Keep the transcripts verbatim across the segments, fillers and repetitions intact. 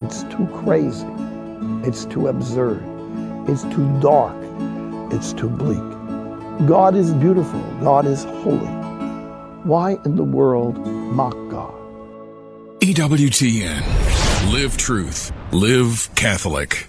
It's too crazy. It's too absurd. It's too dark. It's too bleak. God is beautiful. God is holy. Why in the world mock God? E W T N. Live truth. Live Catholic.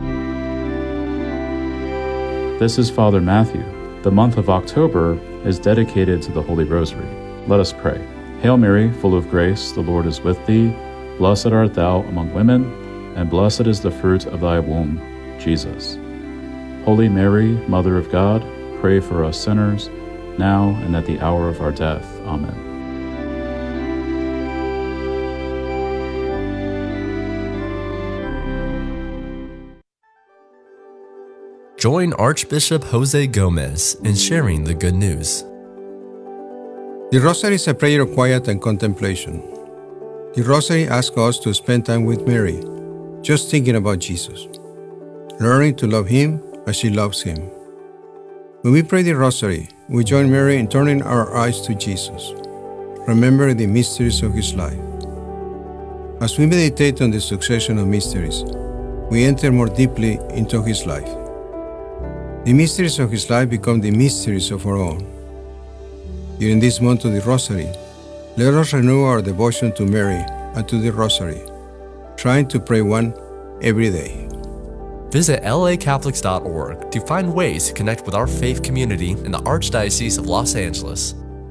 This is Father Matthew. The month of October is dedicated to the Holy Rosary. Let us pray. Hail Mary, full of grace, the Lord is with thee. Blessed art thou among women, and blessed is the fruit of thy womb, Jesus. Holy Mary, Mother of God, pray for us sinners, now and at the hour of our death. Amen. Join Archbishop Jose Gomez in sharing the good news. The Rosary is a prayer of quiet and contemplation. The Rosary asks us to spend time with Mary, just thinking about Jesus, learning to love Him as she loves Him. When we pray the Rosary, we join Mary in turning our eyes to Jesus, remembering the mysteries of His life. As we meditate on the succession of mysteries, we enter more deeply into His life. The mysteries of His life become the mysteries of our own. During this month of the Rosary, let us renew our devotion to Mary and to the Rosary, trying to pray one every day. Visit L A Catholics dot org to find ways to connect with our faith community in the Archdiocese of Los Angeles.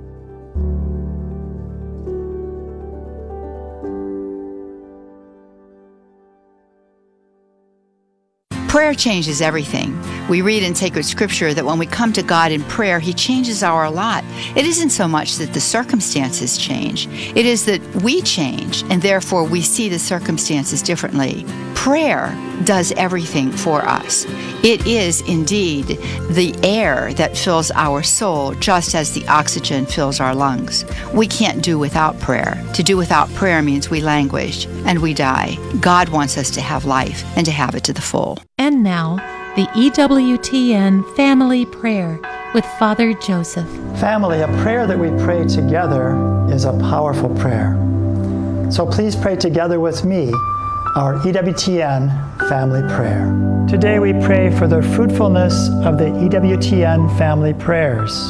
Prayer changes everything. We read in sacred scripture that when we come to God in prayer, He changes our lot. It isn't so much that the circumstances change. It is that we change, and therefore we see the circumstances differently. Prayer does everything for us. It is indeed the air that fills our soul, just as the oxygen fills our lungs. We can't do without prayer. To do without prayer means we languish and we die. God wants us to have life and to have it to the full. And now, the E W T N Family Prayer with Father Joseph. Family, a prayer that we pray together is a powerful prayer. So please pray together with me our E W T N Family Prayer. Today we pray for the fruitfulness of the E W T N Family Prayers.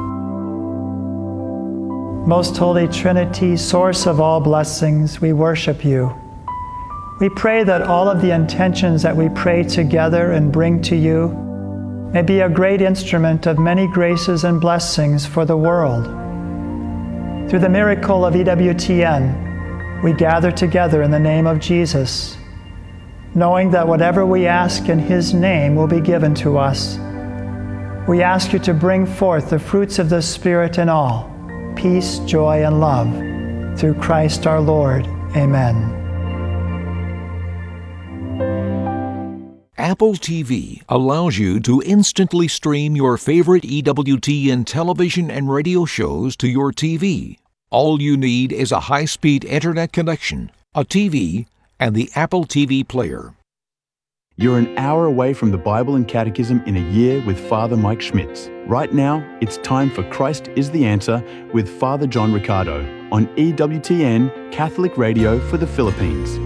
Most Holy Trinity, source of all blessings, we worship You. We pray that all of the intentions that we pray together and bring to You may be a great instrument of many graces and blessings for the world. Through the miracle of E W T N, we gather together in the name of Jesus, knowing that whatever we ask in His name will be given to us. We ask You to bring forth the fruits of the Spirit in all, peace, joy, and love, through Christ our Lord. Amen. Apple T V allows you to instantly stream your favorite E W T N television and radio shows to your T V. All you need is a high-speed internet connection, a T V, and the Apple T V player. You're an hour away from the Bible and Catechism in a year with Father Mike Schmitz. Right now, it's time for Christ is the Answer with Father John Riccardo on E W T N Catholic Radio for the Philippines.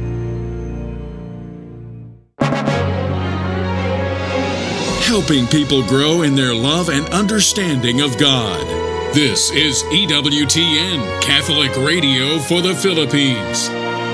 Helping people grow in their love and understanding of God. This is E W T N Catholic Radio for the Philippines.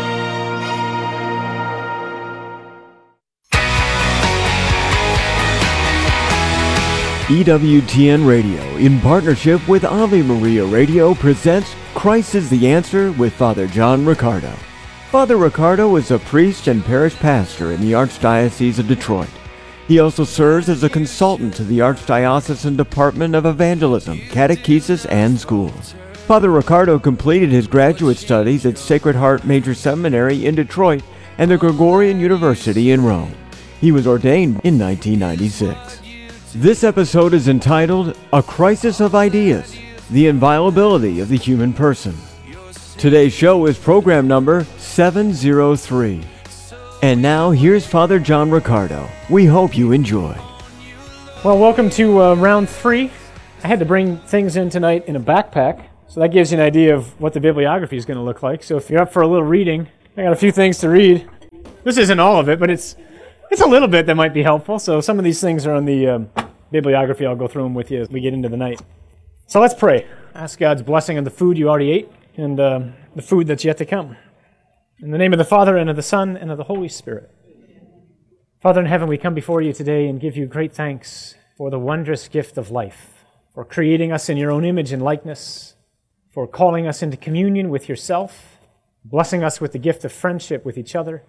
E W T N Radio, in partnership with Ave Maria Radio, presents Christ is the Answer with Father John Riccardo. Father Riccardo is a priest and parish pastor in the Archdiocese of Detroit. He also serves as a consultant to the Archdiocesan Department of Evangelism, Catechesis, and Schools. Father Riccardo completed his graduate studies at Sacred Heart Major Seminary in Detroit and the Gregorian University in Rome. He was ordained in nineteen ninety-six. This episode is entitled, A Crisis of Ideas, the Inviolability of the Human Person. Today's show is program number seven oh three. And now, here's Father John Riccardo. We hope you enjoy. Well, welcome to uh, round three. I had to bring things in tonight in a backpack, so that gives you an idea of what the bibliography is going to look like. So if you're up for a little reading, I got a few things to read. This isn't all of it, but it's it's a little bit that might be helpful. So some of these things are on the um, bibliography. I'll go through them with you as we get into the night. So let's pray. Ask God's blessing on the food you already ate and um, the food that's yet to come. In the name of the Father, and of the Son, and of the Holy Spirit. Father in heaven, we come before you today and give you great thanks for the wondrous gift of life, for creating us in your own image and likeness, for calling us into communion with yourself, blessing us with the gift of friendship with each other.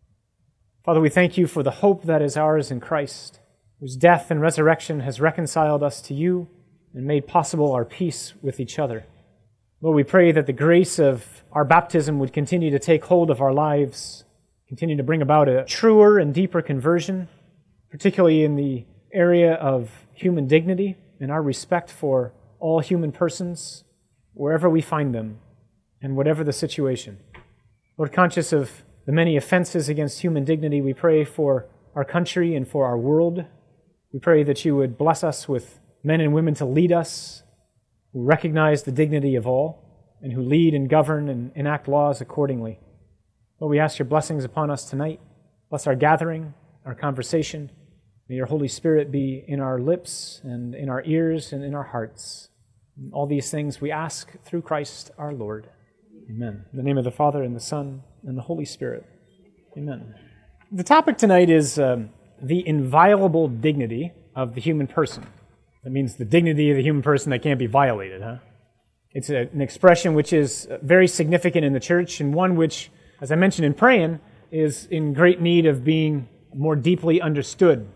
Father, we thank you for the hope that is ours in Christ, whose death and resurrection has reconciled us to you and made possible our peace with each other. Lord, we pray that the grace of our baptism would continue to take hold of our lives, continue to bring about a truer and deeper conversion, particularly in the area of human dignity and our respect for all human persons, wherever we find them and whatever the situation. Lord, conscious of the many offenses against human dignity, we pray for our country and for our world. We pray that you would bless us with men and women to lead us, who recognize the dignity of all, and who lead and govern and enact laws accordingly. Lord, we ask your blessings upon us tonight. Bless our gathering, our conversation. May your Holy Spirit be in our lips and in our ears and in our hearts. And all these things we ask through Christ our Lord. Amen. In the name of the Father, and the Son, and the Holy Spirit. Amen. The topic tonight is um, the inviolable dignity of the human person. That means the dignity of the human person that can't be violated, huh? It's a, an expression which is very significant in the church, and one which, as I mentioned in praying, is in great need of being more deeply understood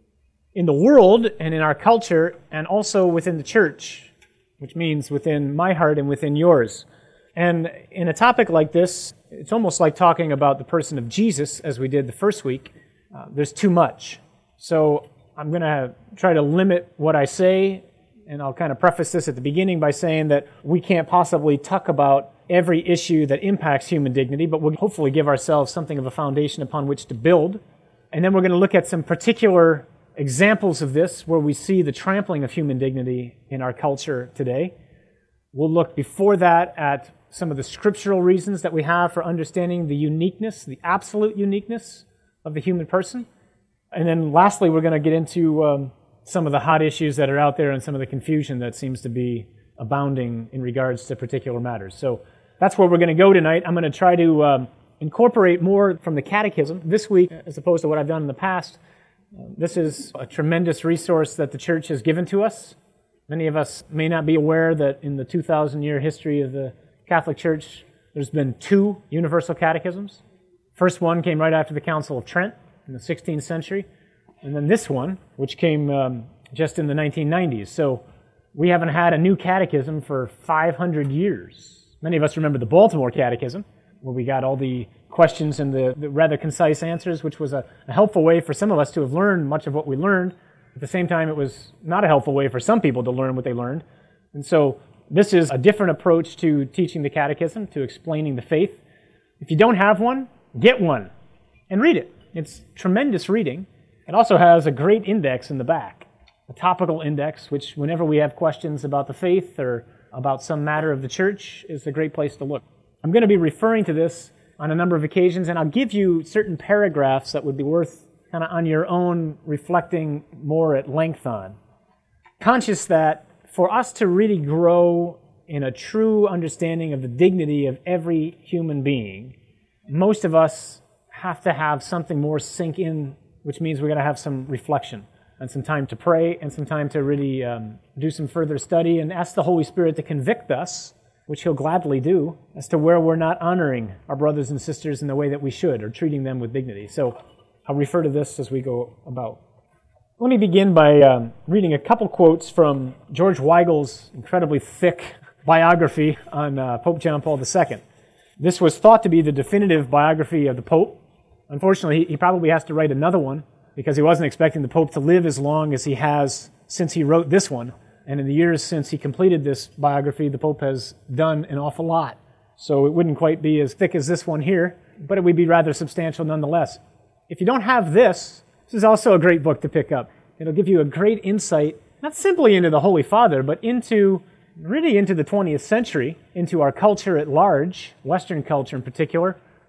in the world and in our culture, and also within the church, which means within my heart and within yours. And in a topic like this, it's almost like talking about the person of Jesus, as we did the first week. Uh, there's too much. So I'm going to try to limit what I say, and I'll kind of preface this at the beginning by saying that we can't possibly talk about every issue that impacts human dignity, but we'll hopefully give ourselves something of a foundation upon which to build. And then we're going to look at some particular examples of this where we see the trampling of human dignity in our culture today. We'll look before that at some of the scriptural reasons that we have for understanding the uniqueness, the absolute uniqueness of the human person. And then lastly, we're going to get into um, some of the hot issues that are out there and some of the confusion that seems to be abounding in regards to particular matters. So that's where we're going to go tonight. I'm going to try to um, incorporate more from the Catechism this week as opposed to what I've done in the past. Uh, this is a tremendous resource that the Church has given to us. Many of us may not be aware that in the two thousand year history of the Catholic Church, there's been two universal catechisms. First one came right after the Council of Trent in the sixteenth century, and then this one, which came um, just in the nineteen nineties. So we haven't had a new catechism for five hundred years. Many of us remember the Baltimore Catechism, where we got all the questions and the, the rather concise answers, which was a, a helpful way for some of us to have learned much of what we learned. At the same time, it was not a helpful way for some people to learn what they learned. And so this is a different approach to teaching the catechism, to explaining the faith. If you don't have one, get one and read it. It's tremendous reading. It also has a great index in the back, a topical index, which whenever we have questions about the faith or about some matter of the church is a great place to look. I'm going to be referring to this on a number of occasions, and I'll give you certain paragraphs that would be worth kind of on your own reflecting more at length on. Conscious that for us to really grow in a true understanding of the dignity of every human being, most of us have to have something more sink in, which means we're going to have some reflection and some time to pray and some time to really um, do some further study and ask the Holy Spirit to convict us, which He'll gladly do, as to where we're not honoring our brothers and sisters in the way that we should or treating them with dignity. So I'll refer to this as we go about. Let me begin by um, reading a couple quotes from George Weigel's incredibly thick biography on uh, Pope John Paul the Second. This was thought to be the definitive biography of the Pope. Unfortunately, he probably has to write another one because he wasn't expecting the Pope to live as long as he has since he wrote this one. And in the years since he completed this biography, the Pope has done an awful lot. So it wouldn't quite be as thick as this one here, but it would be rather substantial nonetheless. If you don't have this, this is also a great book to pick up. It'll give you a great insight, not simply into the Holy Father, but into, really into the twentieth century, into our culture at large, Western culture in particular,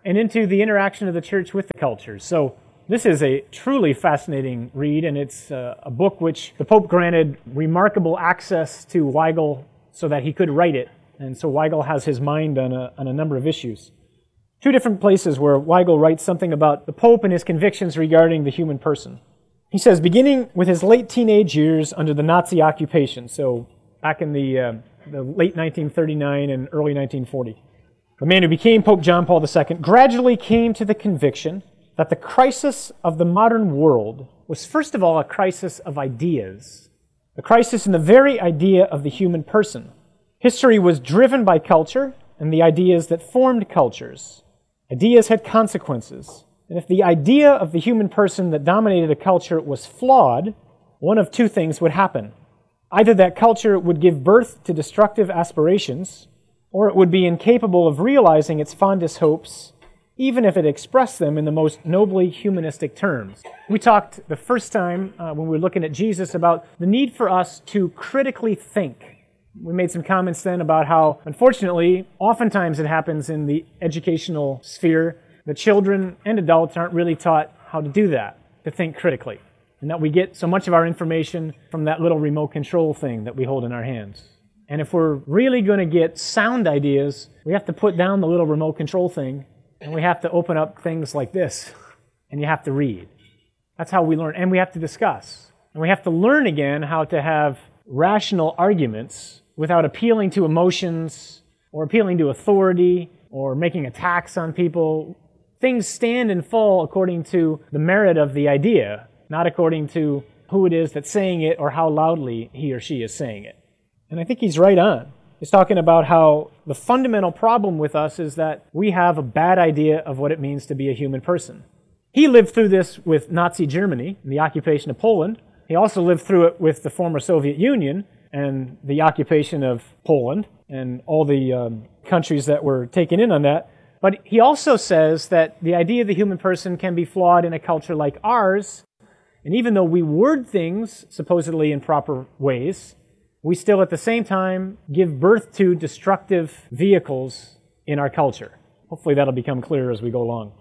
and into the interaction of the church with the culture. So this is a truly fascinating read, and it's uh, a book which the Pope granted remarkable access to Weigel so that he could write it. And so Weigel has his mind on a, on a number of issues. Two different places where Weigel writes something about the Pope and his convictions regarding the human person. He says, beginning with his late teenage years under the Nazi occupation, so back in the, uh, the late nineteen thirty-nine and early nineteen forty, the man who became Pope John Paul the Second gradually came to the conviction that the crisis of the modern world was first of all a crisis of ideas, a crisis in the very idea of the human person. History was driven by culture and the ideas that formed cultures. Ideas had consequences, and if the idea of the human person that dominated a culture was flawed, one of two things would happen. Either that culture would give birth to destructive aspirations, or it would be incapable of realizing its fondest hopes, even if it expressed them in the most nobly humanistic terms. We talked the first time uh, when we were looking at Jesus about the need for us to critically think. We made some comments then about how, unfortunately, oftentimes it happens in the educational sphere that children and adults aren't really taught how to do that, to think critically, and that we get so much of our information from that little remote control thing that we hold in our hands. And if we're really going to get sound ideas, we have to put down the little remote control thing, and we have to open up things like this, and you have to read. That's how we learn, and we have to discuss. And we have to learn again how to have rational arguments without appealing to emotions or appealing to authority or making attacks on people. Things stand and fall according to the merit of the idea, not according to who it is that's saying it or how loudly he or she is saying it. And I think he's right on. He's talking about how the fundamental problem with us is that we have a bad idea of what it means to be a human person. He lived through this with Nazi Germany and the occupation of Poland. He also lived through it with the former Soviet Union and the occupation of Poland and all the um, countries that were taken in on that. But he also says that the idea of the human person can be flawed in a culture like ours, and even though we word things supposedly in proper ways, we still at the same time give birth to destructive vehicles in our culture. Hopefully that'll become clearer as we go along.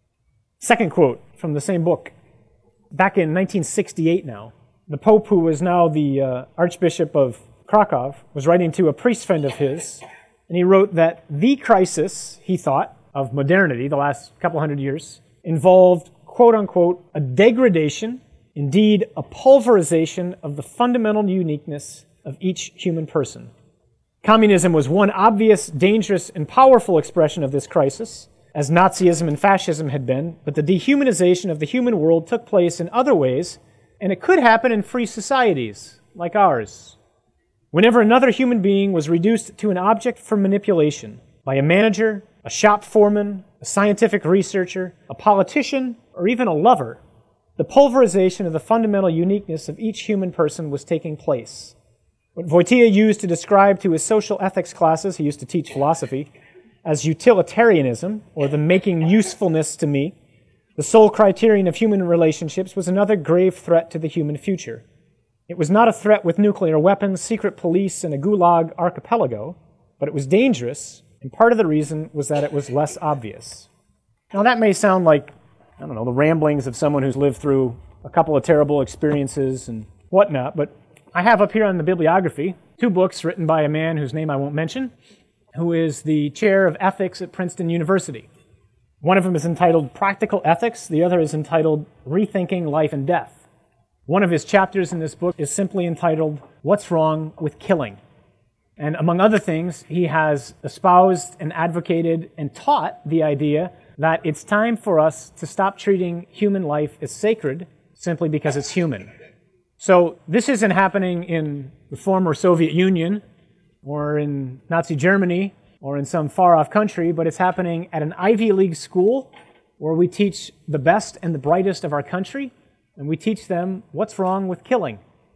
Second quote from the same book. Back in nineteen sixty-eight now, the Pope, who was now the uh, Archbishop of Krakow, was writing to a priest friend of his, and he wrote that the crisis, he thought, of modernity, the last couple hundred years, involved, quote-unquote, a degradation, indeed a pulverization of the fundamental uniqueness of each human person. Communism was one obvious, dangerous, and powerful expression of this crisis, as Nazism and fascism had been, but the dehumanization of the human world took place in other ways, and it could happen in free societies like ours. Whenever another human being was reduced to an object for manipulation by a manager, a shop foreman, a scientific researcher, a politician, or even a lover, the pulverization of the fundamental uniqueness of each human person was taking place. What Wojtyła used to describe to his social ethics classes, he used to teach philosophy, as utilitarianism, or the making usefulness to me, the sole criterion of human relationships, was another grave threat to the human future. It was not a threat with nuclear weapons, secret police, and a gulag archipelago, but it was dangerous, and part of the reason was that it was less obvious. Now that may sound like, I don't know, the ramblings of someone who's lived through a couple of terrible experiences and whatnot, but I have up here on the bibliography two books written by a man whose name I won't mention, who is the chair of ethics at Princeton University. One of them is entitled Practical Ethics, the other is entitled Rethinking Life and Death. One of his chapters in this book is simply entitled What's Wrong with Killing? And among other things, he has espoused and advocated and taught the idea that it's time for us to stop treating human life as sacred simply because it's human. So this isn't happening in the former Soviet Union or in Nazi Germany or in some far-off country, but it's happening at an Ivy League school where we teach the best and the brightest of our country, and we teach them what's wrong with killing.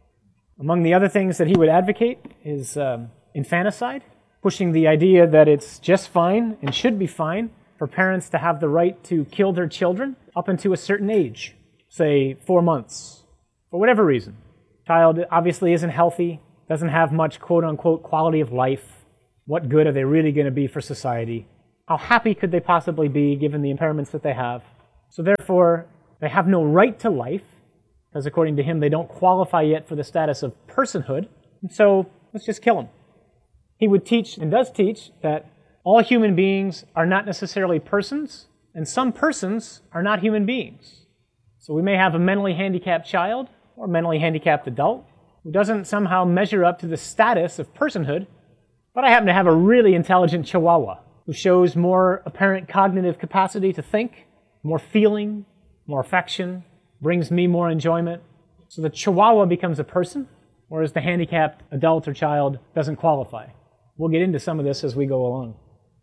Among the other things that he would advocate is um, infanticide, pushing the idea that it's just fine and should be fine for parents to have the right to kill their children up until a certain age, say four months, for whatever reason. Child obviously isn't healthy, doesn't have much quote-unquote quality of life. What good are they really going to be for society? How happy could they possibly be given the impairments that they have? So therefore, they have no right to life, because according to him, they don't qualify yet for the status of personhood. And so let's just kill them. He would teach, and does teach, that all human beings are not necessarily persons, and some persons are not human beings. So we may have a mentally handicapped child or a mentally handicapped adult who doesn't somehow measure up to the status of personhood, but I happen to have a really intelligent chihuahua who shows more apparent cognitive capacity to think, more feeling, more affection, brings me more enjoyment. So the chihuahua becomes a person, whereas the handicapped adult or child doesn't qualify. We'll get into some of this as we go along.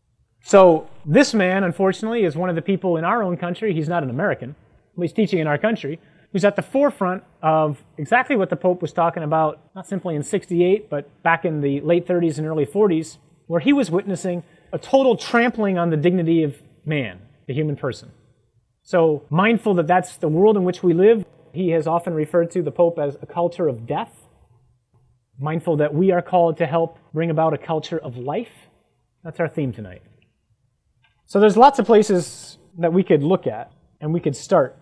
So this man, unfortunately, is one of the people in our own country, he's not an American, he's teaching in our country, who's at the forefront of exactly what the Pope was talking about, not simply in sixty-eight, but back in the late thirties and early forties, where he was witnessing a total trampling on the dignity of man, the human person. So mindful that that's the world in which we live, he has often referred to the Pope as a culture of death. Mindful that we are called to help bring about a culture of life. That's our theme tonight. So there's lots of places that we could look at, and we could start.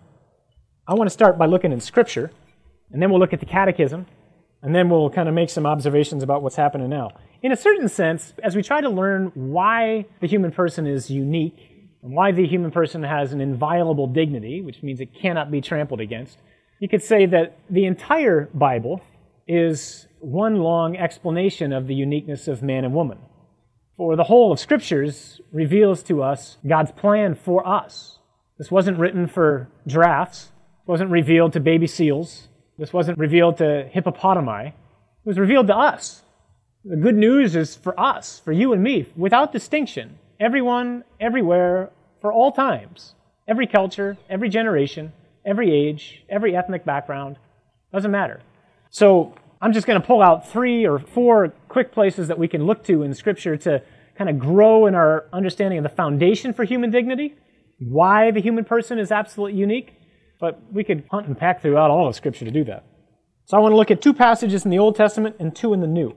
I want to start by looking in Scripture, and then we'll look at the Catechism, and then we'll kind of make some observations about what's happening now. In a certain sense, as we try to learn why the human person is unique, and why the human person has an inviolable dignity, which means it cannot be trampled against, you could say that the entire Bible is one long explanation of the uniqueness of man and woman. For the whole of Scriptures reveals to us God's plan for us. This wasn't written for giraffes. It wasn't revealed to baby seals. This wasn't revealed to hippopotami. It was revealed to us. The good news is for us, for you and me, without distinction. Everyone, everywhere, for all times. Every culture, every generation, every age, every ethnic background. Doesn't matter. So I'm just going to pull out three or four quick places that we can look to in Scripture to kind of grow in our understanding of the foundation for human dignity, why the human person is absolutely unique, but we could hunt and peck throughout all of Scripture to do that. So I want to look at two passages in the Old Testament and two in the New.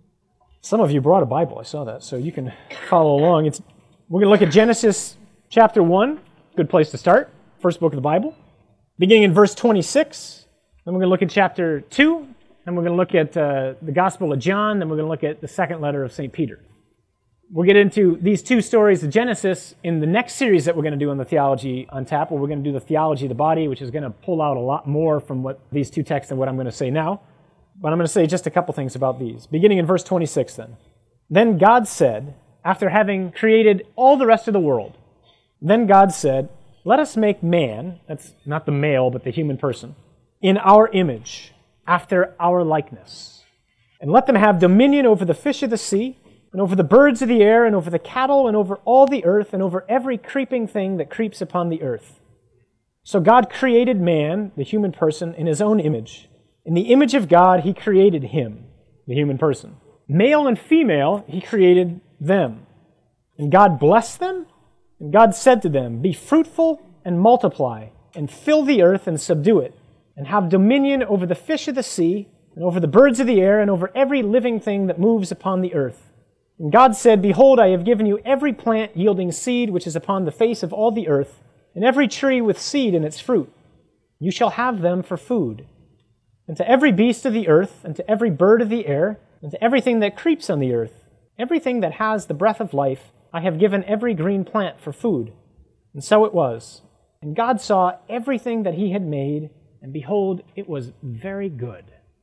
Some of you brought a Bible, I saw that, so you can follow along. It's, we're going to look at Genesis chapter one, good place to start, first book of the Bible, beginning in verse twenty-six. Then we're going to look at chapter two, then we're going to look at uh, the Gospel of John, then we're going to look at the second letter of Saint Peter. We'll get into these two stories of Genesis in the next series that we're going to do on the Theology on Tap, where we're going to do the Theology of the Body, which is going to pull out a lot more from what these two texts and what I'm going to say now. But I'm going to say just a couple things about these. Beginning in verse twenty-six then. Then God said, after having created all the rest of the world, then God said, let us make man, that's not the male, but the human person, in our image, after our likeness. And let them have dominion over the fish of the sea, and over the birds of the air, and over the cattle, and over all the earth, and over every creeping thing that creeps upon the earth. So God created man, the human person, in his own image. In the image of God, he created him, the human person. Male and female, he created them. And God blessed them, and God said to them, be fruitful and multiply, and fill the earth and subdue it, and have dominion over the fish of the sea, and over the birds of the air, and over every living thing that moves upon the earth. And God said, behold, I have given you every plant yielding seed which is upon the face of all the earth, and every tree with seed in its fruit. You shall have them for food. And to every beast of the earth, and to every bird of the air, and to everything that creeps on the earth, everything that has the breath of life, I have given every green plant for food. And so it was. And God saw everything that he had made, and behold, it was very good.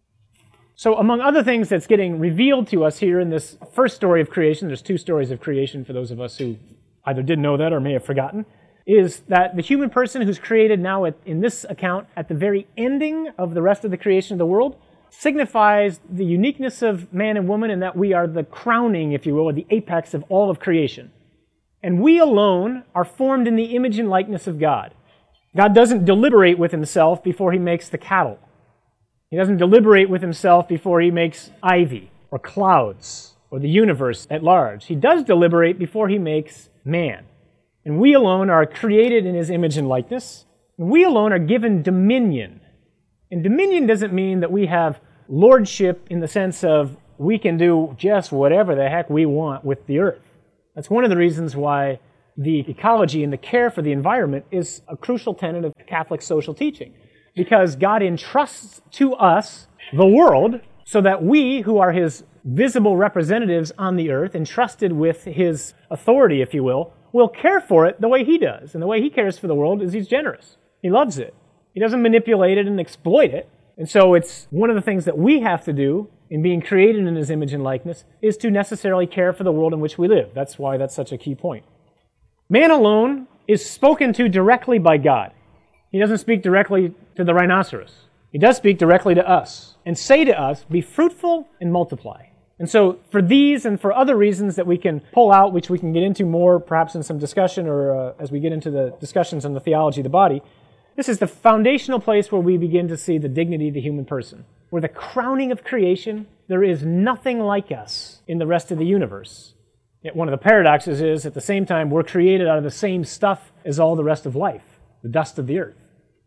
So among other things that's getting revealed to us here in this first story of creation, there's two stories of creation for those of us who either didn't know that or may have forgotten, is that the human person who's created now at, in this account at the very ending of the rest of the creation of the world signifies the uniqueness of man and woman in that we are the crowning, if you will, or the apex of all of creation. And we alone are formed in the image and likeness of God. God doesn't deliberate with himself before he makes the cattle. He doesn't deliberate with himself before he makes ivy or clouds or the universe at large. He does deliberate before he makes man. And we alone are created in his image and likeness. And we alone are given dominion. And dominion doesn't mean that we have lordship in the sense of we can do just whatever the heck we want with the earth. That's one of the reasons why the ecology and the care for the environment is a crucial tenet of Catholic social teaching, because God entrusts to us the world so that we, who are his visible representatives on the earth, entrusted with his authority, if you will, will care for it the way he does. And the way he cares for the world is he's generous. He loves it. He doesn't manipulate it and exploit it. And so it's one of the things that we have to do in being created in his image and likeness is to necessarily care for the world in which we live. That's why that's such a key point. Man alone is spoken to directly by God. He doesn't speak directly to the rhinoceros. He does speak directly to us and say to us, be fruitful and multiply. And so for these and for other reasons that we can pull out, which we can get into more perhaps in some discussion or uh, as we get into the discussions on the theology of the body, this is the foundational place where we begin to see the dignity of the human person. We're the crowning of creation. There is nothing like us in the rest of the universe. Yet one of the paradoxes is, at the same time, we're created out of the same stuff as all the rest of life, the dust of the earth.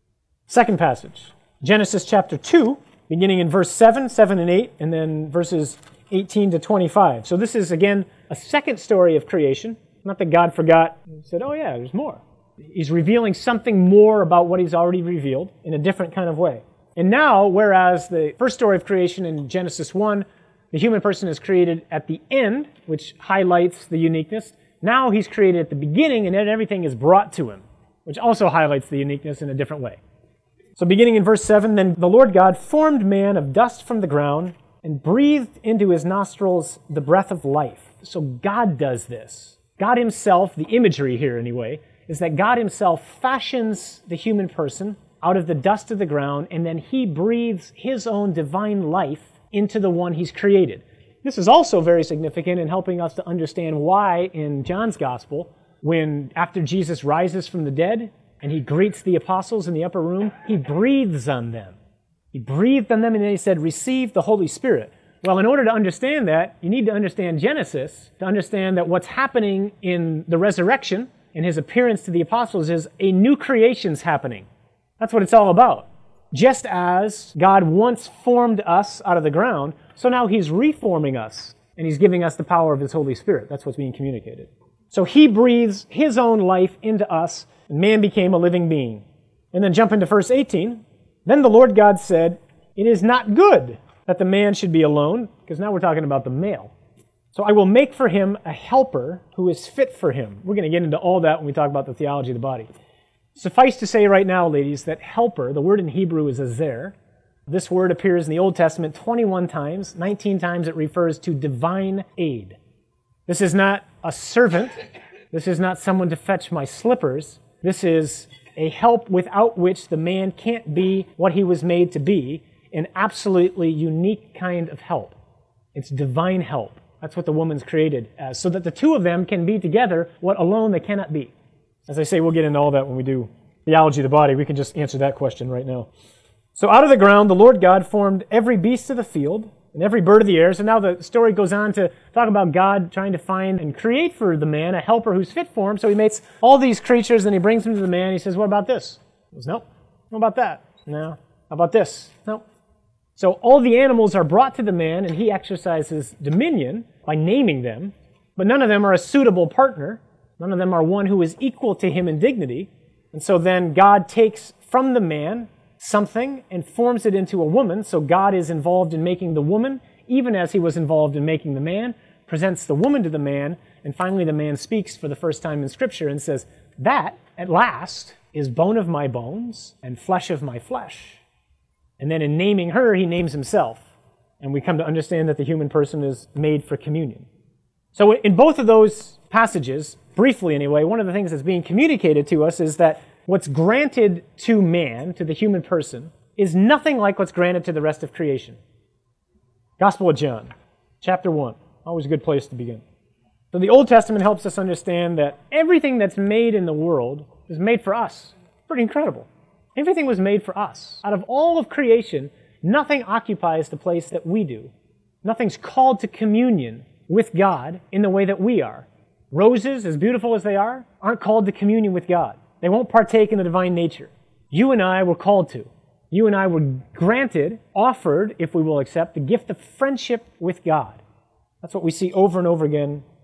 Second passage, Genesis chapter two, beginning in verse seven, seven and eight, and then verses eighteen to twenty-five. So this is, again, a second story of creation. Not that God forgot and said, oh yeah, there's more. He's revealing something more about what he's already revealed in a different kind of way. And now, whereas the first story of creation in Genesis one, the human person is created at the end, which highlights the uniqueness. Now he's created at the beginning, and then everything is brought to him, which also highlights the uniqueness in a different way. So beginning in verse seven, then the Lord God formed man of dust from the ground and breathed into his nostrils the breath of life. So God does this. God himself, the imagery here anyway, is that God himself fashions the human person out of the dust of the ground, and then he breathes his own divine life into the one he's created. This is also very significant in helping us to understand why in John's Gospel, when after Jesus rises from the dead and he greets the apostles in the upper room, he breathes on them. He breathed on them and then he said, receive the Holy Spirit. Well, in order to understand that, you need to understand Genesis, to understand that what's happening in the resurrection and his appearance to the apostles is a new creation's happening. That's what it's all about. Just as God once formed us out of the ground, so now he's reforming us, and he's giving us the power of his Holy Spirit. That's what's being communicated. So he breathes his own life into us, and man became a living being. And then jump into verse eighteen. Then the Lord God said, it is not good that the man should be alone, because now we're talking about the male. So I will make for him a helper who is fit for him. We're going to get into all that when we talk about the theology of the body. Suffice to say right now, ladies, that helper, the word in Hebrew is azer. This word appears in the Old Testament twenty-one times. nineteen times it refers to divine aid. This is not a servant. This is not someone to fetch my slippers. This is a help without which the man can't be what he was made to be, an absolutely unique kind of help. It's divine help. That's what the woman's created as, so that the two of them can be together what alone they cannot be. As I say, we'll get into all that when we do theology of the body. We can just answer that question right now. So out of the ground, the Lord God formed every beast of the field and every bird of the air. So now the story goes on to talk about God trying to find and create for the man a helper who's fit for him. So he makes all these creatures and he brings them to the man. He says, what about this? He goes, nope. What about that? No. How about this? Nope. So all the animals are brought to the man and he exercises dominion by naming them, but none of them are a suitable partner. None of them are one who is equal to him in dignity. And so then God takes from the man something and forms it into a woman. So God is involved in making the woman, even as he was involved in making the man, presents the woman to the man, and finally the man speaks for the first time in Scripture and says, that, at last, is bone of my bones and flesh of my flesh. And then in naming her, he names himself. And we come to understand that the human person is made for communion. So in both of those passages, briefly anyway, one of the things that's being communicated to us is that what's granted to man, to the human person, is nothing like what's granted to the rest of creation. Gospel of John, chapter one. Always a good place to begin. So the Old Testament helps us understand that everything that's made in the world is made for us. Pretty incredible. Everything was made for us. Out of all of creation, nothing occupies the place that we do. Nothing's called to communion with God in the way that we are. Roses, as beautiful as they are, aren't called to communion with God. They won't partake in the divine nature. You and I were called to. You and I were granted, offered, if we will accept, the gift of friendship with God. That's what we see over and over again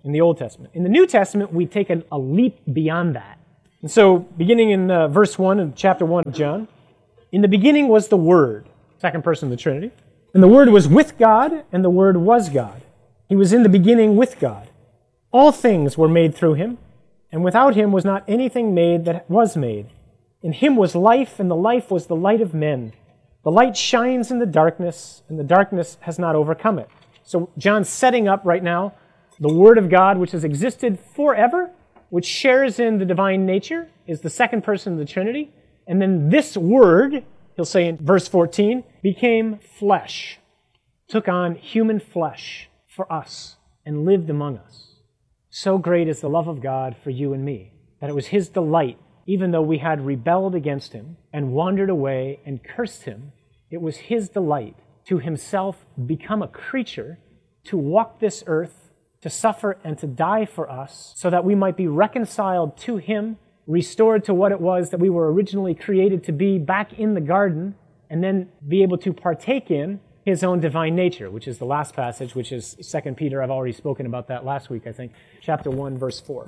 in the Old Testament. In the New Testament, we take a, a leap beyond that. And so, beginning in uh, verse one of chapter one of John, in the beginning was the Word, second person of the Trinity, and the Word was with God, and the Word was God. He was in the beginning with God. All things were made through him, and without him was not anything made that was made. In him was life, and the life was the light of men. The light shines in the darkness, and the darkness has not overcome it. So John's setting up right now the Word of God, which has existed forever, which shares in the divine nature, is the second person of the Trinity. And then this Word, he'll say in verse fourteen, became flesh, took on human flesh for us, and lived among us. So great is the love of God for you and me, that it was his delight, even though we had rebelled against him and wandered away and cursed him, it was his delight to himself become a creature, to walk this earth, to suffer and to die for us, so that we might be reconciled to him, restored to what it was that we were originally created to be back in the garden, and then be able to partake in his own divine nature, which is the last passage, which is Second Peter. I've already spoken about that last week, I think, chapter one, verse four.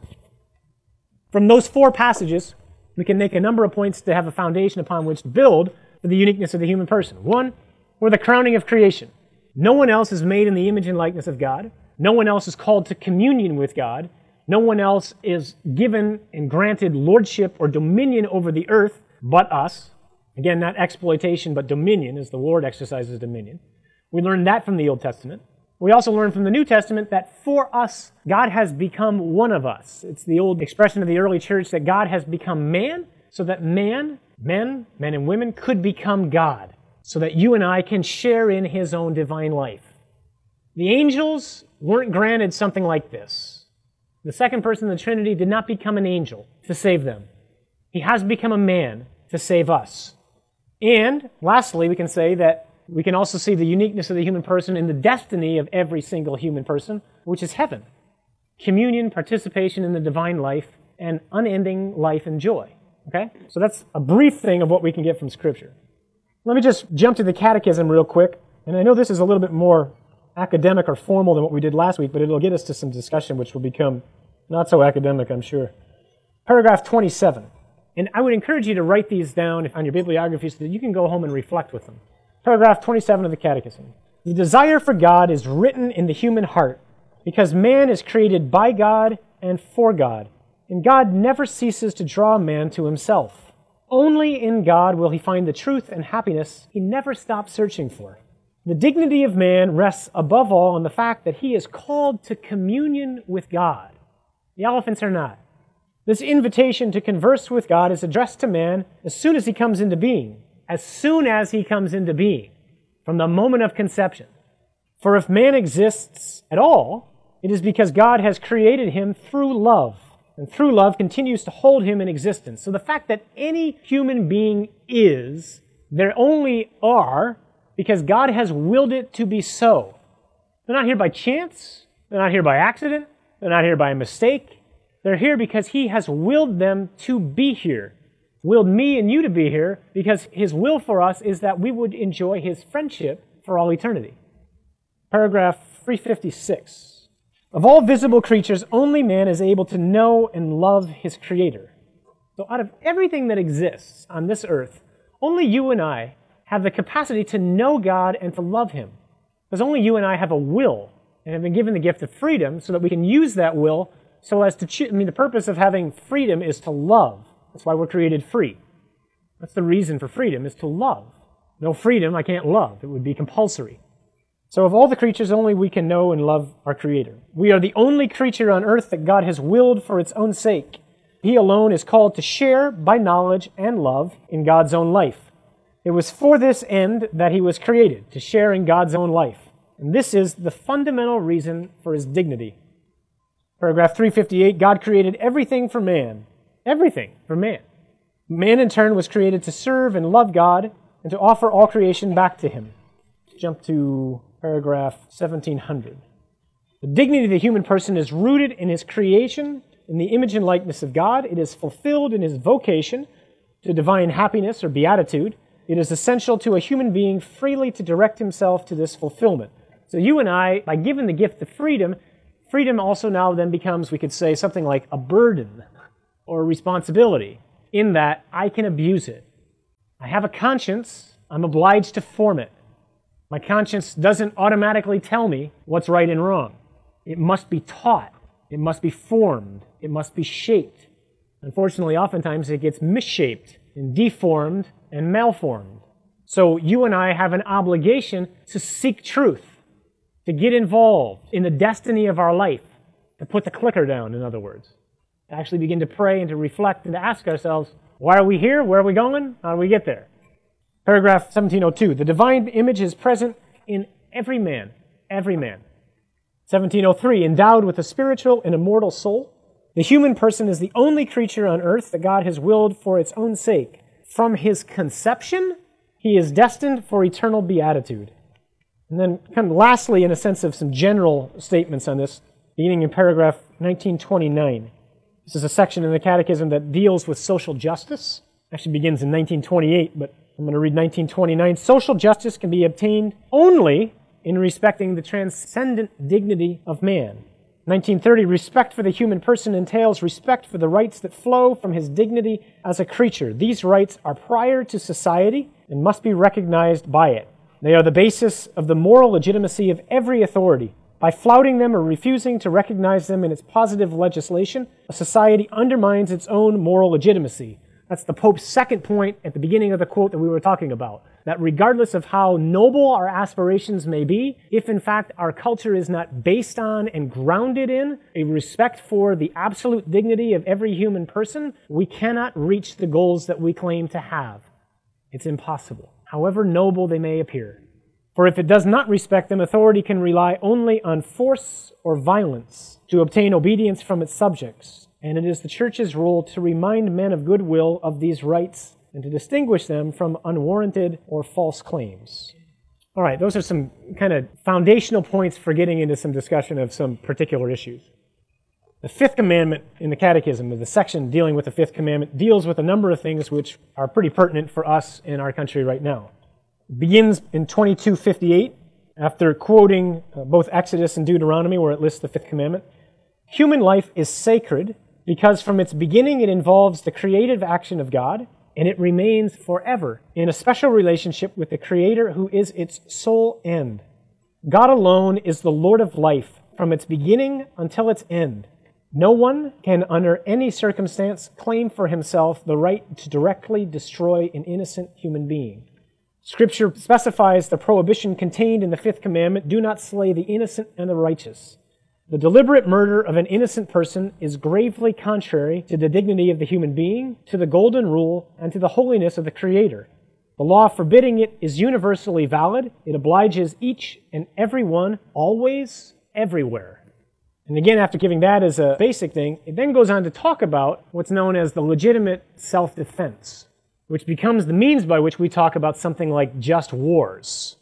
From those four passages, we can make a number of points to have a foundation upon which to build for the uniqueness of the human person. One, we're the crowning of creation. No one else is made in the image and likeness of God. No one else is called to communion with God. No one else is given and granted lordship or dominion over the earth but us. Again, not exploitation, but dominion, as the Lord exercises dominion. We learn that from the Old Testament. We also learn from the New Testament that for us, God has become one of us. It's the old expression of the early church that God has become man, so that man, men, men and women, could become God, so that you and I can share in his own divine life. The angels weren't granted something like this. The second person of the Trinity did not become an angel to save them. He has become a man to save us. And lastly, we can say that we can also see the uniqueness of the human person in the destiny of every single human person, which is heaven. Communion, participation in the divine life, and unending life and joy. Okay? So that's a brief thing of what we can get from Scripture. Let me just jump to the catechism real quick. And I know this is a little bit more academic or formal than what we did last week, but it'll get us to some discussion which will become not so academic, I'm sure. Paragraph twenty-seven. And I would encourage you to write these down on your bibliography so that you can go home and reflect with them. Paragraph twenty-seven of the Catechism. The desire for God is written in the human heart because man is created by God and for God, and God never ceases to draw man to himself. Only in God will he find the truth and happiness he never stops searching for. The dignity of man rests above all on the fact that he is called to communion with God. The elephants are not. This invitation to converse with God is addressed to man as soon as he comes into being. As soon as he comes into being. From the moment of conception. For if man exists at all, it is because God has created him through love. And through love continues to hold him in existence. So the fact that any human being is, there only are, because God has willed it to be so. They're not here by chance. They're not here by accident. They're not here by a mistake. They're here because he has willed them to be here. Willed me and you to be here because his will for us is that we would enjoy his friendship for all eternity. Paragraph three fifty-six. Of all visible creatures, only man is able to know and love his Creator. So out of everything that exists on this earth, only you and I have the capacity to know God and to love him. Because only you and I have a will and have been given the gift of freedom so that we can use that will so as to choose. I mean, the purpose of having freedom is to love. That's why we're created free. That's the reason for freedom, is to love. No freedom, I can't love. It would be compulsory. So of all the creatures, only we can know and love our Creator. We are the only creature on earth that God has willed for its own sake. He alone is called to share by knowledge and love in God's own life. It was for this end that he was created, to share in God's own life. And this is the fundamental reason for his dignity. Paragraph three fifty-eight, God created everything for man. Everything for man. Man in turn was created to serve and love God and to offer all creation back to him. Jump to paragraph seventeen hundred. The dignity of the human person is rooted in his creation, in the image and likeness of God. It is fulfilled in his vocation to divine happiness or beatitude. It is essential to a human being freely to direct himself to this fulfillment. So you and I, by given the gift of freedom, freedom also now then becomes, we could say, something like a burden or a responsibility, in that I can abuse it. I have a conscience, I'm obliged to form it. My conscience doesn't automatically tell me what's right and wrong. It must be taught. It must be formed. It must be shaped. Unfortunately, oftentimes it gets misshaped and deformed and malformed. So you and I have an obligation to seek truth, to get involved in the destiny of our life, to put the clicker down, in other words, to actually begin to pray and to reflect and to ask ourselves, why are we here? Where are we going? How do we get there? Paragraph seventeen oh two, the divine image is present in every man, every man. seventeen oh three, endowed with a spiritual and immortal soul, the human person is the only creature on earth that God has willed for its own sake. From his conception, he is destined for eternal beatitude. And then, kind of lastly, in a sense of some general statements on this, beginning in paragraph nineteen twenty-nine. This is a section in the Catechism that deals with social justice. Actually begins in nineteen twenty-eight, but I'm going to read nineteen twenty-nine. Social justice can be obtained only in respecting the transcendent dignity of man. nineteen thirty, respect for the human person entails respect for the rights that flow from his dignity as a creature. These rights are prior to society and must be recognized by it. They are the basis of the moral legitimacy of every authority. By flouting them or refusing to recognize them in its positive legislation, a society undermines its own moral legitimacy. That's the Pope's second point at the beginning of the quote that we were talking about. That regardless of how noble our aspirations may be, if in fact our culture is not based on and grounded in a respect for the absolute dignity of every human person, we cannot reach the goals that we claim to have. It's impossible, however noble they may appear. For if it does not respect them, authority can rely only on force or violence to obtain obedience from its subjects. And it is the Church's role to remind men of goodwill of these rights and to distinguish them from unwarranted or false claims. All right, those are some kind of foundational points for getting into some discussion of some particular issues. The fifth commandment in the Catechism, the section dealing with the fifth commandment, deals with a number of things which are pretty pertinent for us in our country right now. It begins in twenty-two fifty-eight, after quoting uh, both Exodus and Deuteronomy, where it lists the fifth commandment. Human life is sacred because from its beginning it involves the creative action of God, and it remains forever in a special relationship with the Creator who is its sole end. God alone is the Lord of life from its beginning until its end. No one can, under any circumstance, claim for himself the right to directly destroy an innocent human being. Scripture specifies the prohibition contained in the fifth commandment, do not slay the innocent and the righteous. The deliberate murder of an innocent person is gravely contrary to the dignity of the human being, to the golden rule, and to the holiness of the Creator. The law forbidding it is universally valid. It obliges each and every one, always, everywhere. And again, after giving that as a basic thing, it then goes on to talk about what's known as the legitimate self-defense, which becomes the means by which we talk about something like just wars.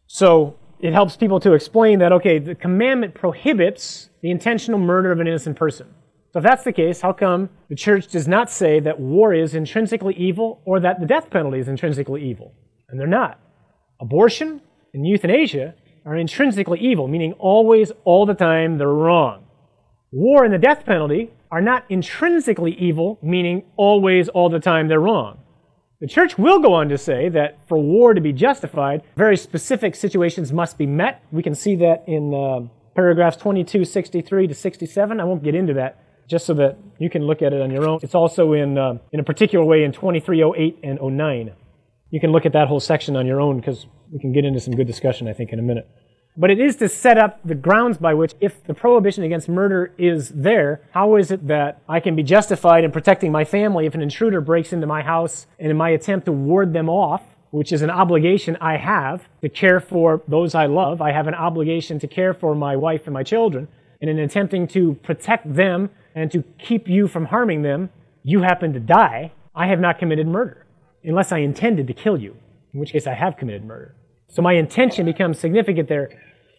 So it helps people to explain that, okay, the commandment prohibits the intentional murder of an innocent person. So if that's the case, how come the Church does not say that war is intrinsically evil or that the death penalty is intrinsically evil? And they're not. Abortion and euthanasia are intrinsically evil, meaning always, all the time, they're wrong. War and the death penalty are not intrinsically evil, meaning always, all the time, they're wrong. The Church will go on to say that for war to be justified, very specific situations must be met. We can see that in uh, paragraphs twenty-two sixty-three to sixty-seven. I won't get into that, just so that you can look at it on your own. It's also in, uh, in a particular way in twenty-three oh eight and oh nine. You can look at that whole section on your own because we can get into some good discussion, I think, in a minute. But it is to set up the grounds by which, if the prohibition against murder is there, how is it that I can be justified in protecting my family if an intruder breaks into my house, and in my attempt to ward them off, which is an obligation I have to care for those I love, I have an obligation to care for my wife and my children, and in attempting to protect them and to keep you from harming them, you happen to die, I have not committed murder, unless I intended to kill you, in which case I have committed murder. So my intention becomes significant there.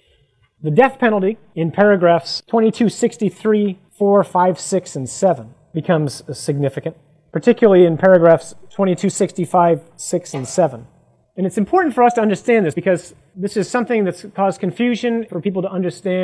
The death penalty in paragraphs twenty-two sixty-three, four, five, six, and seven becomes significant, particularly in paragraphs twenty-two sixty-five, six, and seven. And it's important for us to understand this because this is something that's caused confusion for people to understand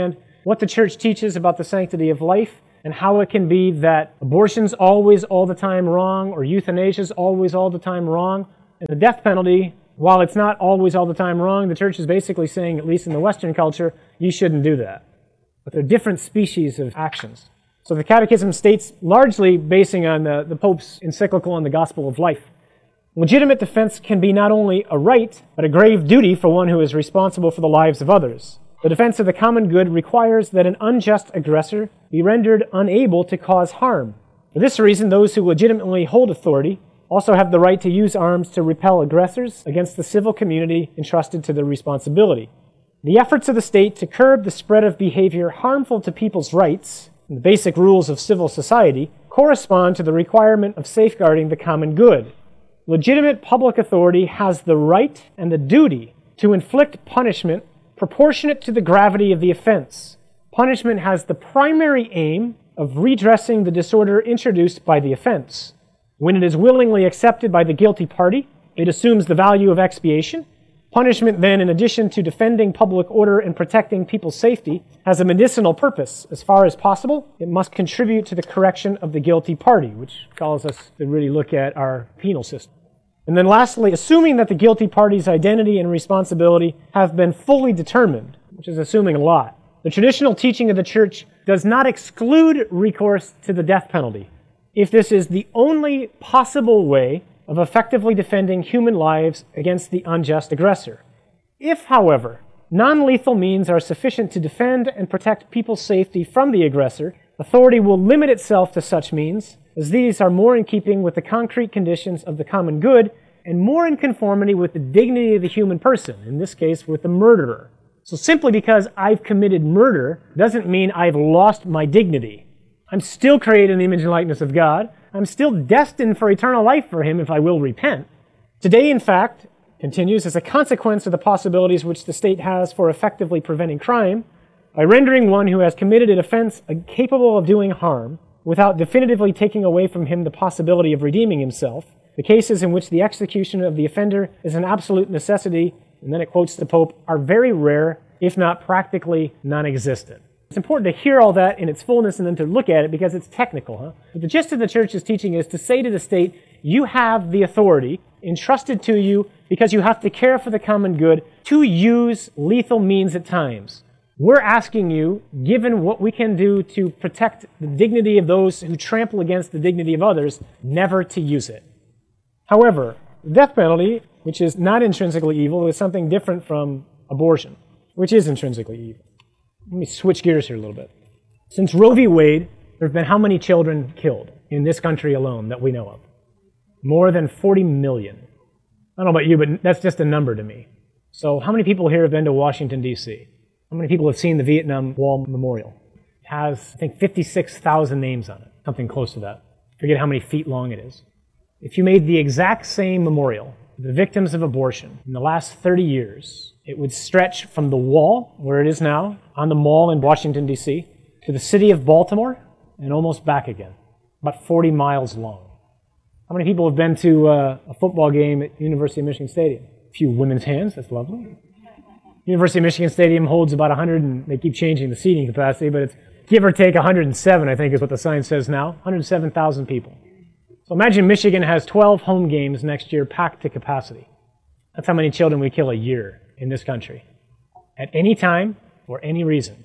what the church teaches about the sanctity of life, and how it can be that abortion's always all the time wrong, or euthanasia's always all the time wrong. And the death penalty, while it's not always all the time wrong, the church is basically saying, at least in the Western culture, you shouldn't do that. But they're different species of actions. So the Catechism states, largely basing on the, the Pope's encyclical on the gospel of life, legitimate defense can be not only a right, but a grave duty for one who is responsible for the lives of others. The defense of the common good requires that an unjust aggressor be rendered unable to cause harm. For this reason, those who legitimately hold authority also have the right to use arms to repel aggressors against the civil community entrusted to their responsibility. The efforts of the state to curb the spread of behavior harmful to people's rights, and the basic rules of civil society, correspond to the requirement of safeguarding the common good. Legitimate public authority has the right and the duty to inflict punishment proportionate to the gravity of the offense. Punishment has the primary aim of redressing the disorder introduced by the offense. When it is willingly accepted by the guilty party, it assumes the value of expiation. Punishment then, in addition to defending public order and protecting people's safety, has a medicinal purpose. As far as possible, it must contribute to the correction of the guilty party, which calls us to really look at our penal system. And then lastly, assuming that the guilty party's identity and responsibility have been fully determined, which is assuming a lot, the traditional teaching of the Church does not exclude recourse to the death penalty, if this is the only possible way of effectively defending human lives against the unjust aggressor. If, however, non-lethal means are sufficient to defend and protect people's safety from the aggressor, authority will limit itself to such means, as these are more in keeping with the concrete conditions of the common good and more in conformity with the dignity of the human person, in this case with the murderer. So simply because I've committed murder doesn't mean I've lost my dignity. I'm still created in the image and likeness of God. I'm still destined for eternal life for Him if I will repent. Today, in fact, continues, as a consequence of the possibilities which the state has for effectively preventing crime, by rendering one who has committed an offense capable of doing harm, without definitively taking away from him the possibility of redeeming himself, the cases in which the execution of the offender is an absolute necessity, and then it quotes the Pope, are very rare, if not practically non-existent. It's important to hear all that in its fullness and then to look at it because it's technical. Huh? But the gist of the Church's teaching is to say to the state, you have the authority entrusted to you because you have to care for the common good to use lethal means at times. We're asking you, given what we can do to protect the dignity of those who trample against the dignity of others, never to use it. However, the death penalty, which is not intrinsically evil, is something different from abortion, which is intrinsically evil. Let me switch gears here a little bit. Since Roe v. Wade, there have been how many children killed in this country alone that we know of? More than forty million. I don't know about you, but that's just a number to me. So how many people here have been to Washington, D C? How many people have seen the Vietnam Wall Memorial? It has, I think, fifty-six thousand names on it, something close to that. I forget how many feet long it is. If you made the exact same memorial, the victims of abortion, in the last thirty years, it would stretch from the wall, where it is now, on the mall in Washington, D C, to the city of Baltimore, and almost back again, about forty miles long. How many people have been to uh, a football game at University of Michigan Stadium? A few women's hands, that's lovely. University of Michigan Stadium holds about one hundred, and they keep changing the seating capacity, but it's give or take one hundred seven, I think is what the sign says now, one hundred seven thousand people. So imagine Michigan has twelve home games next year packed to capacity. That's how many children we kill a year in this country. At any time, for any reason.